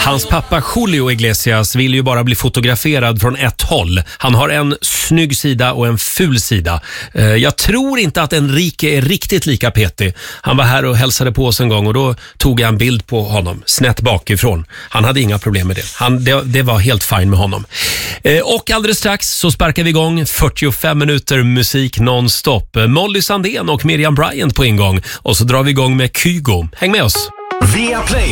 Hans pappa Julio Iglesias vill ju bara bli fotograferad från ett håll. Han har en snygg sida och en ful sida. Jag tror inte att Enrique är riktigt lika petig. Han var här och hälsade på oss en gång och då tog jag en bild på honom snett bakifrån. Han hade inga problem med det. Det var helt fine med honom. Och alldeles strax så sparkar vi igång 45 minuter musik nonstop. Molly Sandén och Miriam Bryant på ingång. Och så drar vi igång med Kygo. Häng med oss! Viaplay